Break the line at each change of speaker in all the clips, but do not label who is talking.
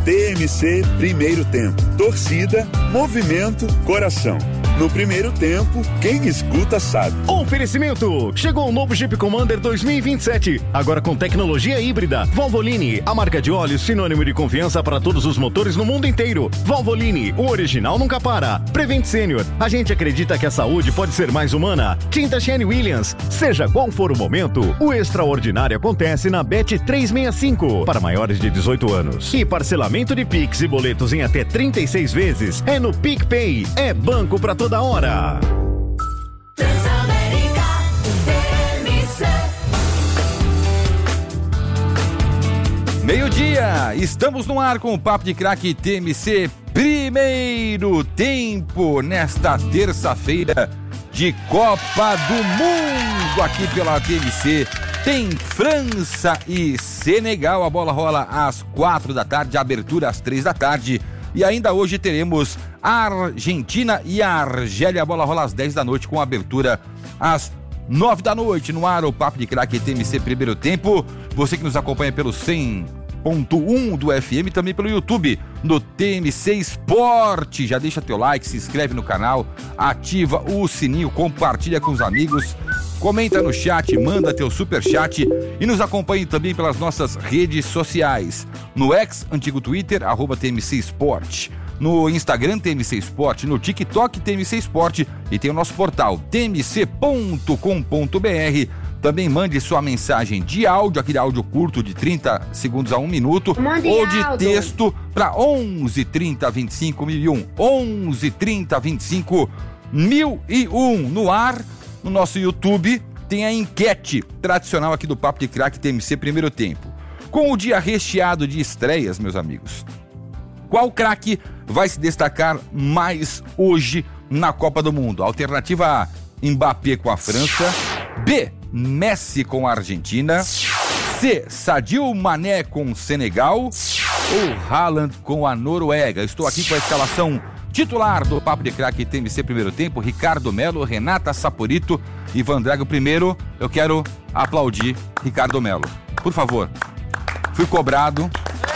TMC Primeiro Tempo. Torcida, movimento, coração. No primeiro tempo, quem escuta sabe.
Oferecimento! Chegou o novo Jeep Commander 2027. Agora com tecnologia híbrida. Valvoline, a marca de óleos sinônimo de confiança para todos os motores no mundo inteiro. Valvoline, o original nunca para. Prevent Senior, a gente acredita que a saúde pode ser mais humana. Tinta Shane Williams, seja qual for o momento, o extraordinário acontece na Bet 365. Para maiores de 18 anos. E parcelamento de Pix e boletos em até 36 vezes é no PicPay. É banco para toda hora.
Transamérica, TMC.
Meio-dia, estamos no ar com o Papo de Craque TMC Primeiro Tempo, nesta terça-feira de Copa do Mundo, aqui pela TMC. Tem França e Senegal, a bola rola às 4 da tarde, a abertura às 3 da tarde. E ainda hoje teremos a Argentina e a Argélia, a bola rola às 10 da noite, com a abertura às 9 da noite. No ar, o Papo de Craque TMC Primeiro Tempo. Você que nos acompanha pelo 100.1 do FM, também pelo YouTube, no TMC Esporte. Já deixa teu like, se inscreve no canal, ativa o sininho, compartilha com os amigos, comenta no chat, manda teu superchat e nos acompanhe também pelas nossas redes sociais. No X, antigo Twitter, @TMC Esporte. No Instagram, TMC Esporte. No TikTok, TMC Esporte. E tem o nosso portal, tmc.com.br. Também mande sua mensagem de áudio, aquele áudio curto de 30 segundos a 1 minuto, ou de texto para 11 30 25 1001. 11 30 25 1001. No ar, no nosso YouTube, tem a enquete tradicional aqui do Papo de Craque TMC Primeiro Tempo. Com o dia recheado de estreias, meus amigos, qual craque vai se destacar mais hoje na Copa do Mundo? Alternativa A, Mbappé com a França. B, Messi com a Argentina. C, Sadio Mané com o Senegal. Ou Haaland com a Noruega. Estou aqui com a escalação titular do Papo de Craque TMC Primeiro Tempo: Ricardo Melo, Renata Saporito e Ivan Drago. Primeiro, eu quero aplaudir Ricardo Melo. Por favor. Fui cobrado.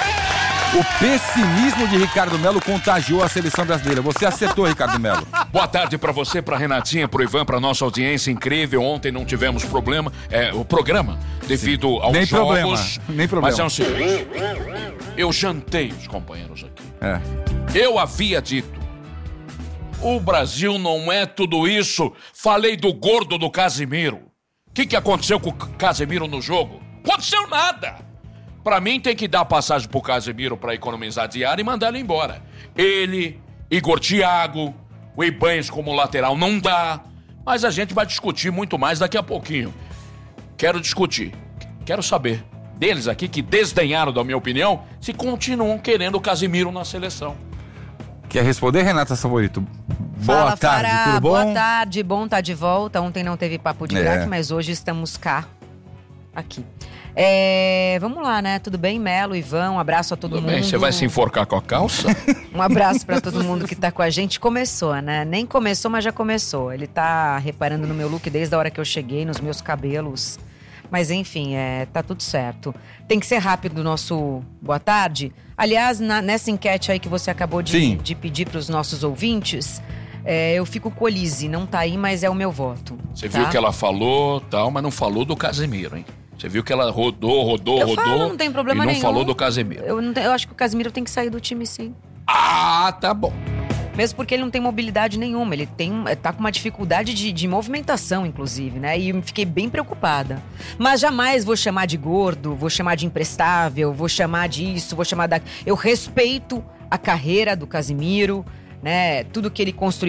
O pessimismo de Ricardo Melo contagiou a seleção brasileira. Você acertou, Ricardo Melo.
Boa tarde pra você, pra Renatinha, pro Ivan, pra nossa audiência incrível. Ontem não tivemos problema, o programa, devido aos
Nem
jogos.
Nem problema.
Mas é o seguinte, eu jantei os companheiros aqui.
É.
Eu havia dito, o Brasil não é tudo isso. Falei do gordo do Casemiro. O que aconteceu com o Casemiro no jogo? Aconteceu nada. Pra mim tem que dar passagem pro Casemiro pra economizar diária e mandar ele embora. Ele, Igor Thiago, o Ibanez como lateral não dá. Mas a gente vai discutir muito mais daqui a pouquinho. Quero saber deles aqui que desdenharam da minha opinião se continuam querendo o Casemiro na seleção.
Quer responder, Renata Saporito? Boa tarde,
Fará,
tudo bom?
Boa tarde, bom tá de volta. Ontem não teve Papo de Craque, mas hoje estamos cá, aqui. Vamos lá, né? Tudo bem, Melo, Ivan? Um abraço a todo mundo.
Tudo bem, você vai se enforcar com a calça?
Um abraço pra todo mundo que tá com a gente. Começou, né? Nem começou, mas já começou. Ele tá reparando no meu look desde a hora que eu cheguei, nos meus cabelos. Mas enfim, tá tudo certo. Tem que ser rápido o nosso boa tarde. Aliás, nessa enquete aí que você acabou de pedir pros nossos ouvintes, eu fico com o Olise. Não tá aí, mas é o meu voto.
Você viu que ela falou, tal, mas não falou do Casemiro, hein? Você viu que ela rodou,
não tem problema
e não
nenhum.
falou do Casemiro.
Eu acho que o Casemiro tem que sair do time, sim.
Ah, tá bom.
Mesmo porque ele não tem mobilidade nenhuma. Ele tá com uma dificuldade de movimentação, inclusive, né? E eu fiquei bem preocupada. Mas jamais vou chamar de gordo, vou chamar de imprestável, vou chamar disso, vou chamar da... Eu respeito a carreira do Casemiro, né? Tudo que ele construiu